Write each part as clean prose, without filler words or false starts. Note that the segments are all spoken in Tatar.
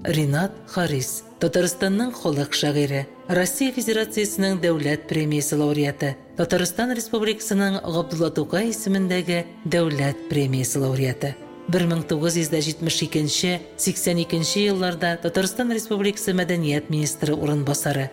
Ринат Харис, Татарстанның халык шагыйре, Россия Федерациясының дәүләт премиясе лауреаты, Татарстан Республикасының Габдулла Тукай исемендәге дәүләт премиясе лауреаты. 1972-82 елларда Татарстан Республикасы Мәдәният министры урынбасары,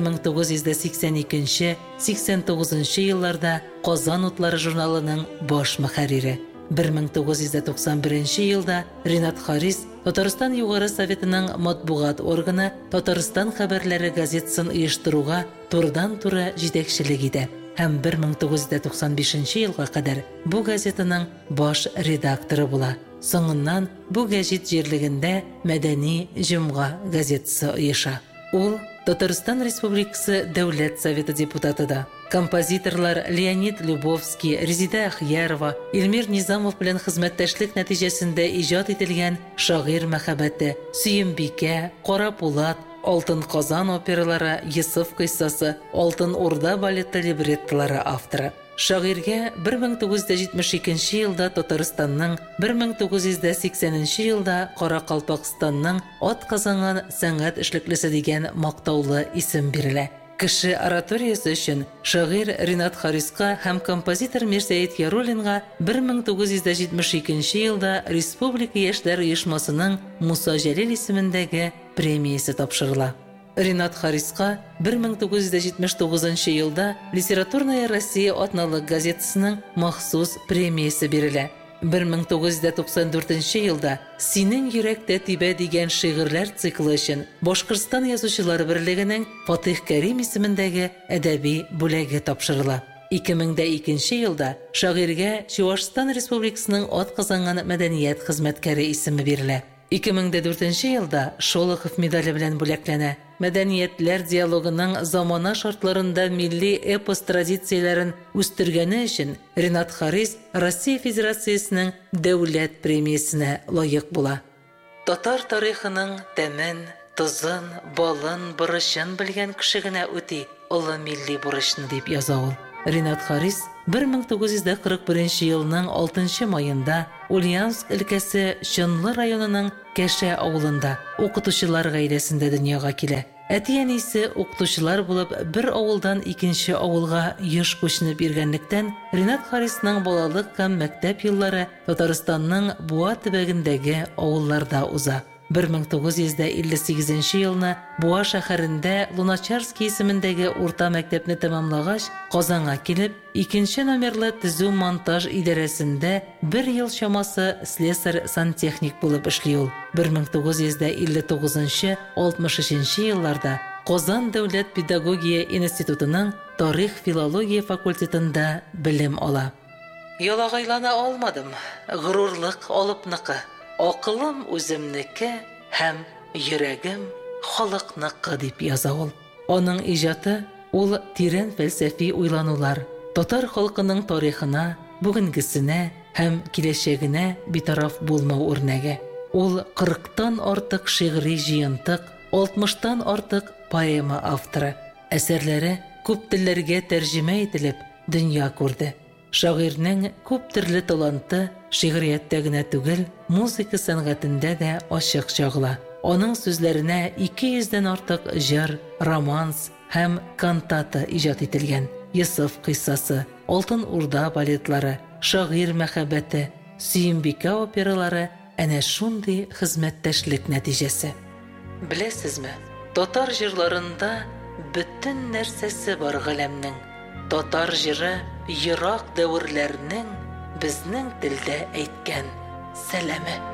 1982-89 елларда Казан утлары журналының баш мөхәррире. 1991 елда Ринат Харис Татарстан Югары Советының матбугат органы Татарстан хәбәрләре газетасын оештыруга турыдан-туры җитәкчелек итә. Һәм 1995 елга кадәр бу газетаның баш редакторы була. Соңыннан бу гәҗит җирлегендә Мәдәни җомга газетасы оеша. Ул Татарстан Республикасы Дәүләт Советы депутаты да. Композиторлар Леонид Любовский, Резида Ахьярова, Илмир Низамов белән хезмәттәшлек нәтиҗәсендә иҗат ителгән Шагыйрь мәхәббәте, Сөембикә, Кара Пулат, Алтын Казан опералары, Йосыф кыйссасы, Алтын Урда балеты либреттолары авторы. Шагыйрьгә 1972 елда Татарстанның, 1980 елда Каракалпакстанның атказанган сәнгать эшлеклесе дигән мактаулы исем бирелә. Кеше ораториясе өчен шагыйрь Ринат Хариска һәм композитор Мирсәет Яруллинга 1972 елда Республика яшьләр оешмасының Муса Җәлил исемендәге премиясе тапшырыла. Ринат Хариска 1979 елда Литературная Россия атналык газетасының махсус премиясе бирелә. 1994 елда «Синең йөрәктә тибә» дигән шигырьләр циклы өчен Башкортстан язучылар берлегенең Фатих Кәрим исемендәге әдәби бүләге тапшырыла. 2002 елда шагыйрьгә Чуашстан Республикасының атказанган мәдәният хезмәткәре исеме бирелә. 2004 елда Шолохов медале белән бүләкләнә. Мәдәниятләр диалогының замана шартларында милли эпос традицияләрен үстергәне өчен Ринат Харис Россия Федерациясының дәүләт премиясенә лаек була. Татар тарихының тәмен, тозын, балын, бурычын белгән кеше генә үти олы милли бурычны дип яза ул. Ринат Харис 1941 елның 6 майында Ульяновск өлкәсе Чынлы районының Кәшә авылында укытучылар гаиләсендә дөньяга килә. Әти-әнисе укытучылар булып, бер авылдан икенче авылга еш күченеп йөргәнлектән, Ринат Харисның балалык һәм мәктәп еллары Татарстанның Буа төбәгендәге авылларда уза. 1958 елны Буа шәһәрендә Луначарский исемендәге урта мәктәпне тәмамлагач, Казанга килеп, 2 номерлы төзү-монтаж идарәсендә 1 ел чамасы слесарь-сантехник булып эшли ул. 1959-63 елларда Казан дәүләт педагогия институтының тарих-филология факультетында белем ала. Ялагайлана алмадым, горурлык алыпныкы. Акылым үземнеке һәм йөрәгем халыкныкы дип яза ул. Аның иҗаты ул тирән фәлсәфи уйланулар, татар халкының тарихына, бүгенгесенә һәм киләчәгенә битараф булмау үрнәге. Ул 40-тан артык шигъри җыентык, 60-тан артык поэма авторы. Әсәрләре күп телләргә тәрҗемә ителеп дөнья күрде. Шагыйрьнең күп төрле таланты шигърияттә генә түгел, музыка сәнгатендә дә ачык чагыла. Аның сүзләренә 200-дән артык җыр, романс һәм кантата иҗат ителгән. Йосыф кыйссасы, Алтын Урда балетлары, Шагыйрь мәхәббәте, Сөембикә опералары әнә шундый хезмәттәшлек нәтиҗәсе. Беләсезме, татар җырларында бөтен нәрсәсе бар галәмнең. Татар җыры ерак дәверләрнең безнең телдә әйткән сәламе.